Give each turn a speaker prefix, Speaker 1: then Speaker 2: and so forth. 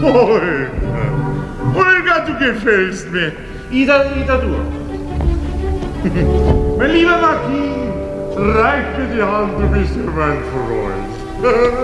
Speaker 1: Olga, Olga, du gefällst mir. Ida, du. Mein lieber Marquis, reich mir die Hand, du bist ja mein Freund.